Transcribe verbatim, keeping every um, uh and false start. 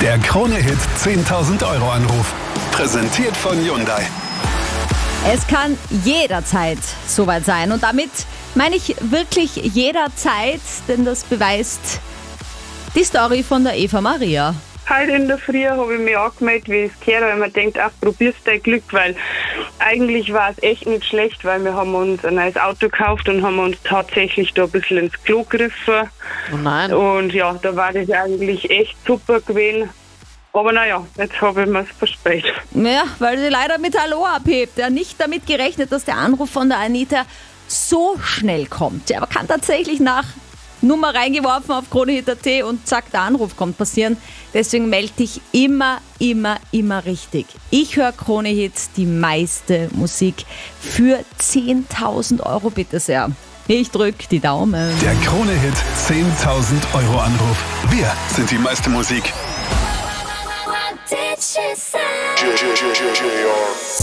Der Krone-Hit zehntausend Euro Anruf. Präsentiert von Hyundai. Es kann jederzeit soweit sein. Und damit meine ich wirklich jederzeit, denn das beweist die Story von der Eva Maria. Heute in der Früh habe ich mich angemeldet, wie ich es gehört habe. Ich mir gedacht, ach, probierst dein Glück, weil eigentlich war es echt nicht schlecht, weil wir haben uns ein neues Auto gekauft und haben uns tatsächlich da ein bisschen ins Klo gegriffen. Oh nein. Und ja, da war das eigentlich echt super gewesen. Aber naja, jetzt habe ich mir es verspäht. Ja, weil sie leider mit Hallo abhebt. Ja, nicht damit gerechnet, dass der Anruf von der Anita so schnell kommt. Ja, aber kann tatsächlich nach Nummer reingeworfen auf Kronehit Punkt at und zack, der Anruf kommt passieren. Deswegen melde dich immer, immer, immer richtig. Ich höre Kronehit, die meiste Musik für zehntausend Euro, bitte sehr. Ich drück die Daumen. Der Krone-Hit zehntausend Euro Anruf. Wir sind die meiste Musik.